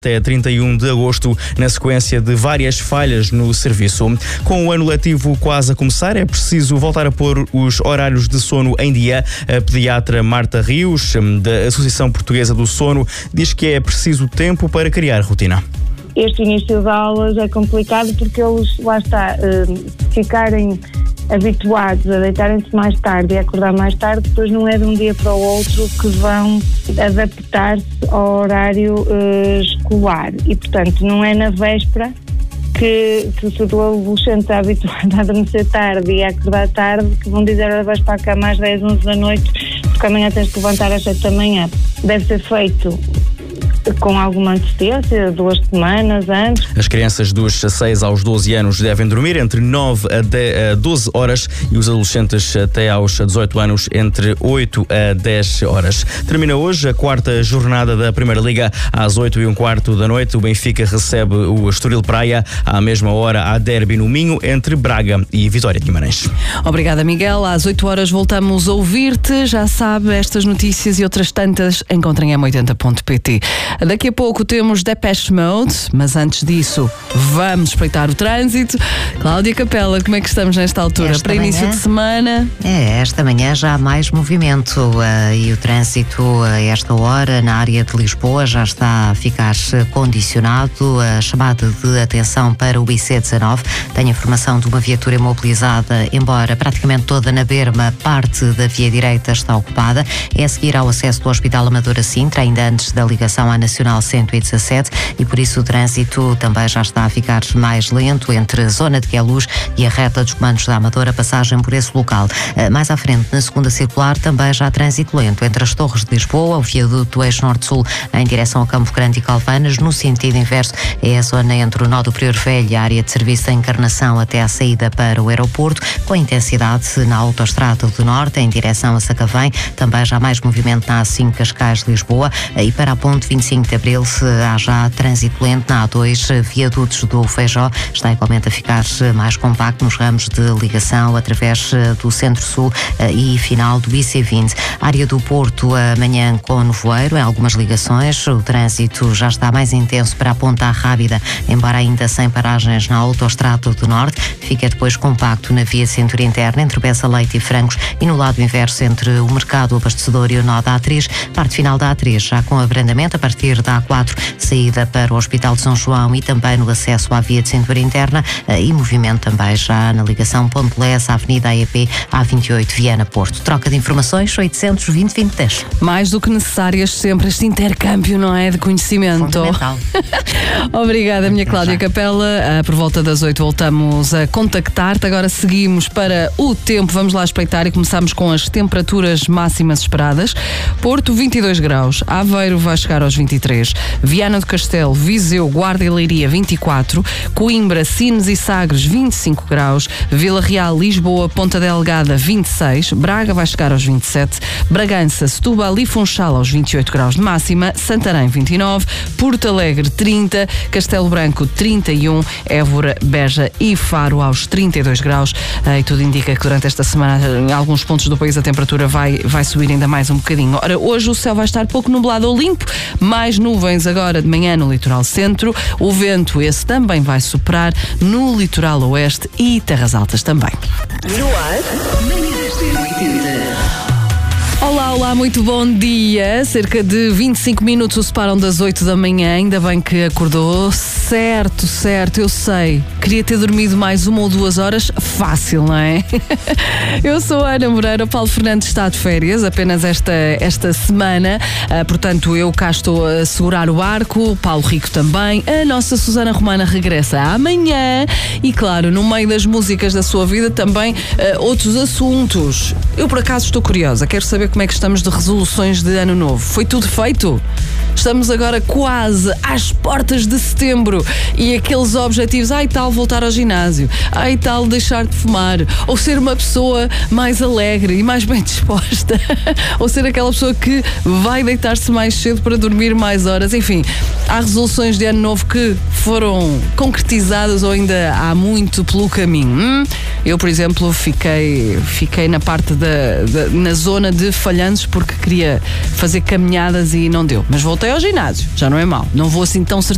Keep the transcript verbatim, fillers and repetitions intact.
até trinta e um de agosto, na sequência de várias falhas no serviço. Com o ano letivo quase a começar, é preciso voltar a pôr os horários de sono em dia. A pediatra Marta Rios, da Associação Portuguesa do Sono, diz que é preciso tempo para criar rotina. Este início de aulas é complicado porque eles, lá está, ficarem habituados a deitarem-se mais tarde e a acordar mais tarde, depois não é de um dia para o outro que vão adaptar-se ao horário uh, escolar. E, portanto, não é na véspera que, que se o adolescente está habituado a adormecer tarde e a acordar tarde que vão dizer, olha, vais para a cama às dez, onze da noite porque amanhã tens que levantar às sete da manhã. Deve ser feito com alguma antecedência, duas semanas antes. As crianças dos seis aos doze anos devem dormir entre nove a doze horas e os adolescentes até aos dezoito anos entre oito a dez horas. Termina hoje a quarta jornada da Primeira Liga. Às oito e um quarto da noite, o Benfica recebe o Estoril Praia. À mesma hora, há derby no Minho entre Braga e Vitória de Guimarães. Obrigada, Miguel. Às oito horas voltamos a ouvir-te. Já sabe, estas notícias e outras tantas encontrem em m oitenta ponto pt. Daqui a pouco temos Depeche Mode, mas antes disso vamos espreitar o trânsito. Cláudia Capela, como é que estamos nesta altura? Esta Para manhã, início de semana? É, esta manhã já há mais movimento uh, e o trânsito a esta hora na área de Lisboa já está a ficar condicionado. A chamada de atenção para o I C dezanove tem informação de uma viatura imobilizada, embora praticamente toda na berma, parte da via direita está ocupada. É a seguir ao acesso do Hospital Amadora Sintra, ainda antes da ligação à Nacional cento e dezassete, e por isso o trânsito também já está a ficar mais lento entre a zona de Queluz e a reta dos comandos da Amadora, passagem por esse local. Mais à frente, na segunda circular, também já há trânsito lento entre as Torres de Lisboa, o viaduto do eixo norte-sul em direção a Campo Grande e Calvanas. No sentido inverso é a zona entre o nó do Prior Velho e a área de serviço da Encarnação até à saída para o aeroporto, com intensidade na autoestrada do Norte em direção a Sacavém. Também já há mais movimento na A cinco Cascais de Lisboa, e para a ponte vinte e cinco de Abril há já trânsito lento na A dois, viadutos do Feijó está igualmente a ficar mais compacto nos ramos de ligação através do Centro-Sul e final do I C vinte. Área do Porto, amanhã com nevoeiro em algumas ligações, o trânsito já está mais intenso para a Ponta Rábida, embora ainda sem paragens na autoestrada do Norte. Fica depois compacto na via cintura interna entre Bessa Leite e Francos, e no lado inverso entre o Mercado Abastecedor e o nó da A três, parte final da A três já com abrandamento a partir da A quatro, saída para o Hospital de São João, e também no acesso à via de cintura interna, e movimento também já na ligação Ponte Lessa, Avenida A E P, A vinte e oito, Viana Porto. Troca de informações oitocentos e vinte, vinte e dez. Mais do que necessárias sempre este intercâmbio, não é? De conhecimento. Fundamental. Obrigada, minha Cláudia Capela. Por volta das oito voltamos a contactar-te. Agora seguimos para o tempo. Vamos lá espreitar e começamos com as temperaturas máximas esperadas. Porto, vinte e dois graus. Aveiro vai chegar aos vinte e três. Viana do Castelo, Viseu, Guarda e Leiria, vinte e quatro. Coimbra, Sines e Sagres, vinte e cinco graus. Vila Real, Lisboa, Ponta Delgada, vinte e seis. Braga vai chegar aos vinte e sete. Bragança, Setúbal e Funchal aos vinte e oito graus de máxima. Santarém, vinte e nove. Porto Alegre, trinta. Castelo Branco, trinta e um. Évora, Beja e Faro aos trinta e dois graus. E tudo indica que durante esta semana em alguns pontos do país a temperatura vai, vai subir ainda mais um bocadinho. Ora, hoje o céu vai estar pouco nublado ou limpo, mais nuvens agora de manhã no litoral centro. O vento, esse também vai soprar no litoral oeste e terras altas também. No ar, manhãs da oitenta. Olá, olá, muito bom dia. Cerca de vinte e cinco minutos o separam das oito da manhã. Ainda bem que acordou. Certo, certo, eu sei. Queria ter dormido mais uma ou duas horas. Fácil, não é? Eu sou a Ana Moreira. O Paulo Fernandes está de férias apenas esta, esta semana. Uh, portanto, eu cá estou a segurar o barco. O Paulo Rico também. A nossa Susana Romana regressa amanhã. E claro, no meio das músicas da sua vida também uh, outros assuntos. Eu por acaso estou curiosa. Quero saber como é que estamos de resoluções de ano novo. Foi tudo feito? Estamos agora quase às portas de setembro e aqueles objetivos, ai tal, voltar ao ginásio, ai tal, deixar de fumar, ou ser uma pessoa mais alegre e mais bem disposta, ou ser aquela pessoa que vai deitar-se mais cedo para dormir mais horas. Enfim, há resoluções de ano novo que foram concretizadas ou ainda há muito pelo caminho. Hum? Eu, por exemplo, fiquei, fiquei na parte da, da na zona de falhanços porque queria fazer caminhadas e não deu, mas voltei ao ginásio, já não é mau, não vou assim tão certeza.